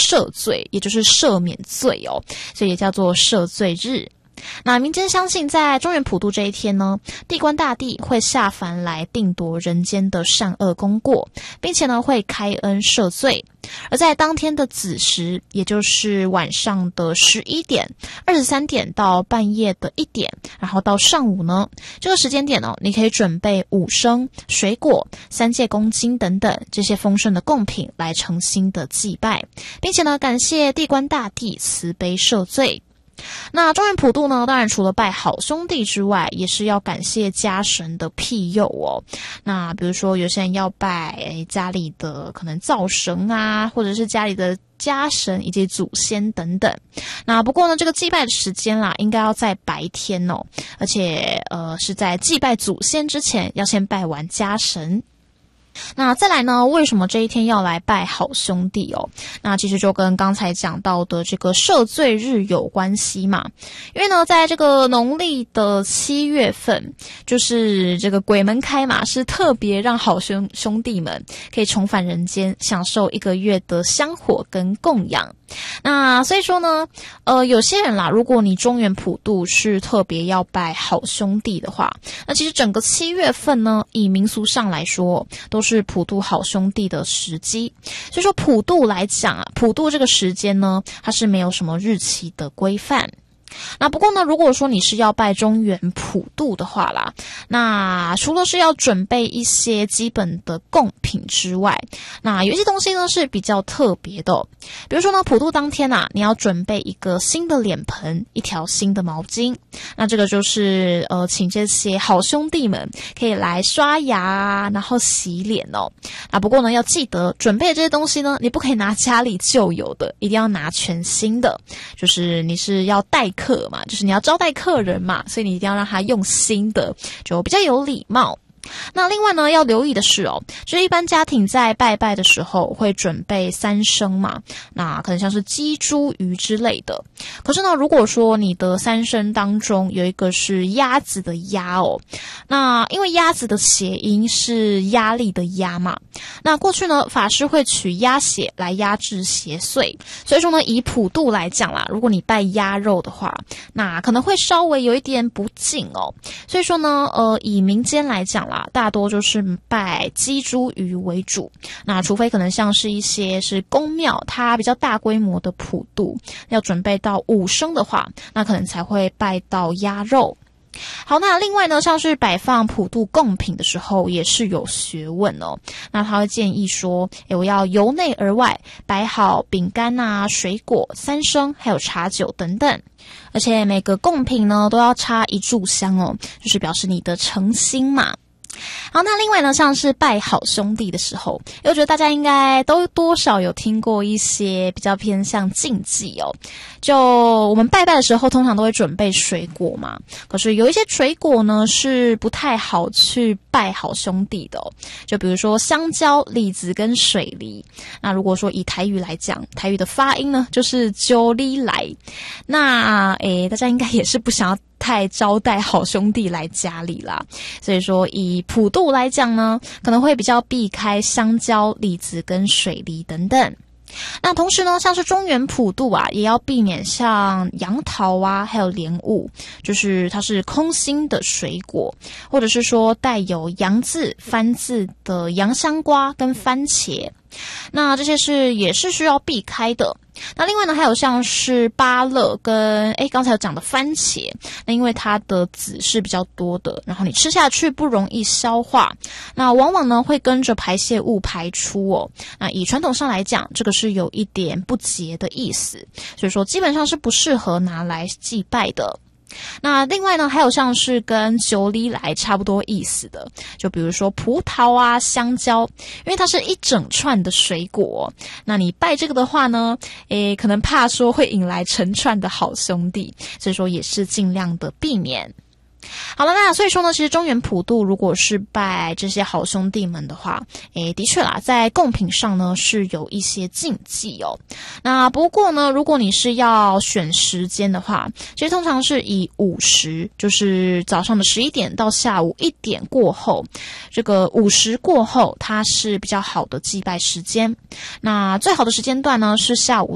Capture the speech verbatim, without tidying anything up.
赦罪，也就是赦免罪哦，所以也叫做赦罪日。那民间相信在中元普渡这一天呢，地官大帝会下凡来定夺人间的善恶功过，并且呢会开恩赦罪。而在当天的子时，也就是晚上的十一点、二十三点到半夜的一点，然后到上午呢，这个时间点哦，你可以准备五牲、水果、三戒公金等等这些丰盛的贡品来诚心的祭拜，并且呢感谢地官大帝慈悲赦罪。那中元普渡呢，当然除了拜好兄弟之外，也是要感谢家神的庇佑哦。那比如说有些人要拜家里的可能灶神啊，或者是家里的家神以及祖先等等。那不过呢，这个祭拜的时间啦，应该要在白天哦，而且呃是在祭拜祖先之前，要先拜完家神。那再来呢，为什么这一天要来拜好兄弟哦？那其实就跟刚才讲到的这个赦罪日有关系嘛。因为呢，在这个农历的七月份，就是这个鬼门开嘛，是特别让好兄兄弟们可以重返人间，享受一个月的香火跟供养。那所以说呢，呃，有些人啦，如果你中元普渡是特别要拜好兄弟的话，那其实整个七月份呢，以民俗上来说，都是普渡好兄弟的时机。所以说普渡来讲啊，普渡这个时间呢，它是没有什么日期的规范。那不过呢，如果说你是要拜中元普渡的话啦，那除了是要准备一些基本的贡品之外，那有一些东西呢是比较特别的哦。比如说呢，普渡当天啊，你要准备一个新的脸盆，一条新的毛巾。那这个就是呃，请这些好兄弟们可以来刷牙，然后洗脸哦。那不过呢，要记得准备的这些东西呢，你不可以拿家里旧有的，一定要拿全新的。就是你是要待客嘛，就是你要招待客人嘛，所以你一定要让他用新的，就比较有礼貌。那另外呢，要留意的是哦，就是一般家庭在拜拜的时候会准备三牲嘛，那可能像是鸡、猪、鱼之类的。可是呢，如果说你的三牲当中有一个是鸭子的鸭哦，那因为鸭子的谐音是压力的压嘛，那过去呢，法师会取鸭血来压制邪祟，所以说呢，以普渡来讲啦，如果你拜鸭肉的话，那可能会稍微有一点不敬哦。所以说呢，呃，以民间来讲啦，大多就是拜鸡、猪、鱼为主，那除非可能像是一些是公庙，它比较大规模的普渡，要准备到五牲的话，那可能才会拜到鸭肉。好，那另外呢，像是摆放普渡贡品的时候也是有学问哦。那他会建议说，诶，我要由内而外摆好饼干啊、水果、三牲还有茶酒等等，而且每个贡品呢都要插一炷香哦，就是表示你的诚心嘛。好，那另外呢，像是拜好兄弟的时候，我觉得大家应该都多少有听过一些比较偏向禁忌哦。就我们拜拜的时候，通常都会准备水果嘛，可是有一些水果呢是不太好去拜好兄弟的哦。就比如说香蕉、李子跟水梨。那如果说以台语来讲，台语的发音呢就是揪哩来。那诶，大家应该也是不想要太招待好兄弟来家里啦，所以说以普渡来讲呢，可能会比较避开香蕉、李子跟水梨等等。那同时呢，像是中元普渡啊，也要避免像杨桃啊，还有莲雾，就是它是空心的水果，或者是说带有杨字、番字的洋香瓜跟番茄。那这些是也是需要避开的。那另外呢，还有像是芭乐跟诶刚才有讲的番茄，那因为它的籽是比较多的，然后你吃下去不容易消化，那往往呢会跟着排泄物排出哦。那以传统上来讲，这个是有一点不洁的意思，所以说基本上是不适合拿来祭拜的。那另外呢，还有像是跟九里来差不多意思的，就比如说葡萄啊、香蕉，因为它是一整串的水果，那你拜这个的话呢，诶，可能怕说会引来成串的好兄弟，所以说也是尽量的避免。好了，那所以说呢，其实中元普渡如果是拜这些好兄弟们的话，诶，的确啦，在贡品上呢是有一些禁忌哦。那不过呢，如果你是要选时间的话，其实通常是以午时，就是早上的十一点到下午一点过后，这个午时过后，它是比较好的祭拜时间。那最好的时间段呢是下午